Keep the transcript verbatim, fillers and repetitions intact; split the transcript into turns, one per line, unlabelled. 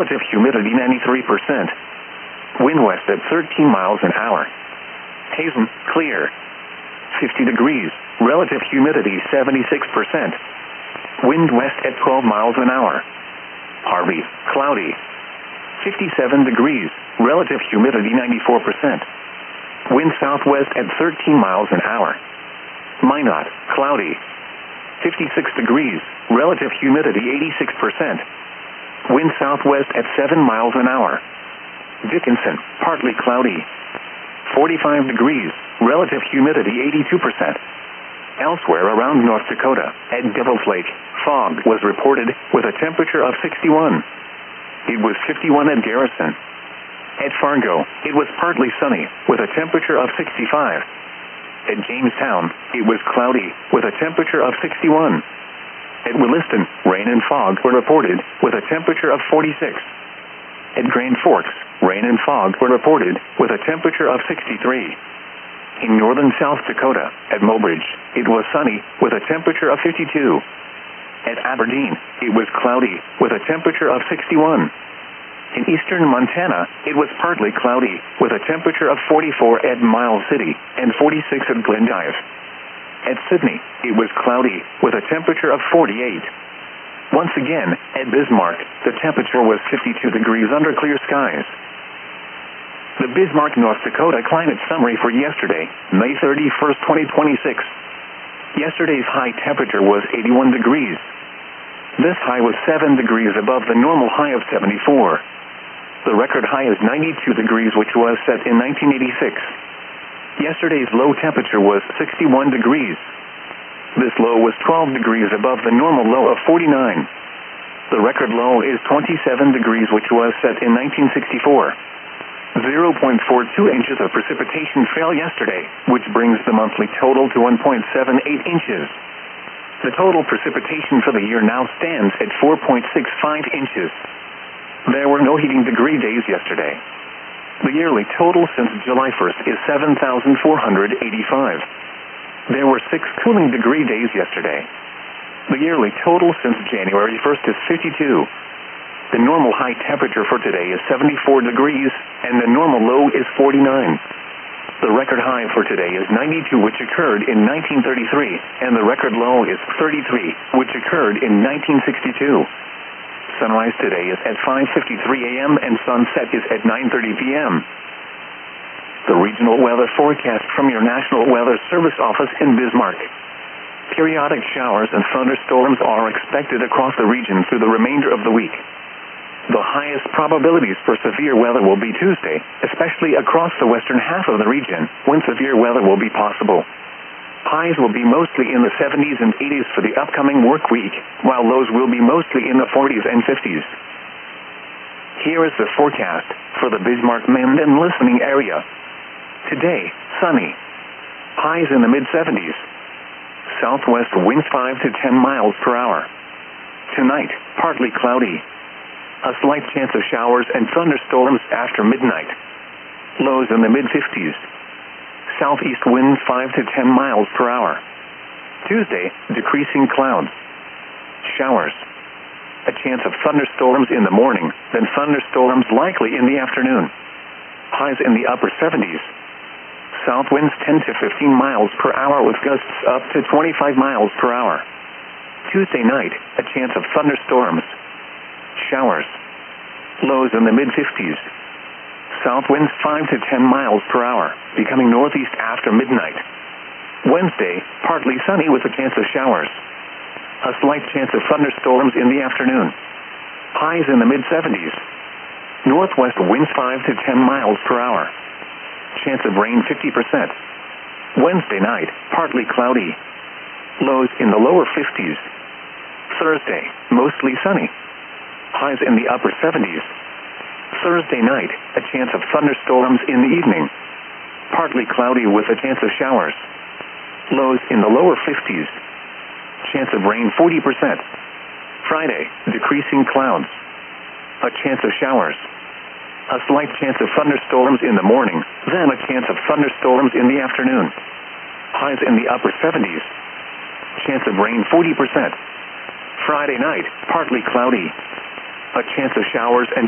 Relative humidity ninety-three percent. Wind west at thirteen miles an hour. Hazen, clear. fifty degrees. Relative humidity seventy-six percent. Wind west at twelve miles an hour. Harvey, cloudy. fifty-seven degrees. Relative humidity ninety-four percent. Wind southwest at thirteen miles an hour. Minot, cloudy. fifty-six degrees. Relative humidity eighty-six percent. Wind southwest at seven miles an hour. Dickinson, partly cloudy. forty-five degrees. Relative humidity eighty-two percent. Elsewhere around North Dakota, at Devil's Lake, fog was reported with a temperature of sixty-one. It was fifty-one at Garrison. At Fargo, it was partly sunny with a temperature of sixty-five. At Jamestown, it was cloudy with a temperature of sixty-one. At Williston, rain and fog were reported with a temperature of forty-six. At Grand Forks, rain and fog were reported with a temperature of sixty-three. In northern South Dakota, at Mobridge, it was sunny with a temperature of fifty-two. At Aberdeen, it was cloudy with a temperature of sixty-one. In eastern Montana, it was partly cloudy with a temperature of forty-four at Miles City and forty-six at Glendive. At Sydney, it was cloudy with a temperature of forty-eight. Once again, at Bismarck, the temperature was fifty-two degrees under clear skies. The Bismarck, North Dakota climate summary for yesterday, May thirty-first, twenty twenty-six. Yesterday's high temperature was eighty-one degrees. This high was seven degrees above the normal high of seventy-four. The record high is ninety-two degrees, which was set in nineteen eighty-six. Yesterday's low temperature was sixty-one degrees. This low was twelve degrees above the normal low of forty-nine. The record low is twenty-seven degrees, which was set in nineteen sixty-four. zero point four two inches of precipitation fell yesterday, which brings the monthly total to one point seven eight inches. The total precipitation for the year now stands at four point six five inches. There were no heating degree days yesterday. The yearly total since July first is seven thousand four hundred eighty-five. There were six cooling degree days yesterday. The yearly total since January first is fifty-two. The normal high temperature for today is seventy-four degrees, and the normal low is forty-nine. The record high for today is ninety-two, which occurred in nineteen thirty-three, and the record low is thirty-three, which occurred in nineteen sixty-two. Sunrise today is at five fifty-three a m and sunset is at nine thirty p m The regional weather forecast from your National Weather Service office in Bismarck. Periodic showers and thunderstorms are expected across the region through the remainder of the week. The highest probabilities for severe weather will be Tuesday, especially across the western half of the region, when severe weather will be possible. Highs will be mostly in the seventies and eighties for the upcoming work week, while lows will be mostly in the forties and fifties. Here is the forecast for the Bismarck-Mend and listening area. Today, sunny. Highs in the mid-seventies. Southwest winds five to ten miles per hour. Tonight, partly cloudy. A slight chance of showers and thunderstorms after midnight. Lows in the mid-fifties. Southeast winds five to ten miles per hour. Tuesday, decreasing clouds. Showers. A chance of thunderstorms in the morning, then thunderstorms likely in the afternoon. Highs in the upper seventies. South winds ten to fifteen miles per hour with gusts up to twenty-five miles per hour. Tuesday night, a chance of thunderstorms. Showers. Lows in the mid-fifties. South winds five to ten miles per hour, becoming northeast after midnight. Wednesday, partly sunny with a chance of showers. A slight chance of thunderstorms in the afternoon. Highs in the mid-seventies. Northwest winds five to ten miles per hour. Chance of rain fifty percent. Wednesday night, partly cloudy. Lows in the lower fifties. Thursday, mostly sunny. Highs in the upper seventies. Thursday night, a chance of thunderstorms in the evening. Partly cloudy with a chance of showers. Lows in the lower fifties. Chance of rain forty percent. Friday, decreasing clouds. A chance of showers. A slight chance of thunderstorms in the morning, then a chance of thunderstorms in the afternoon. Highs in the upper seventies. Chance of rain forty percent. Friday night, partly cloudy. A chance of showers and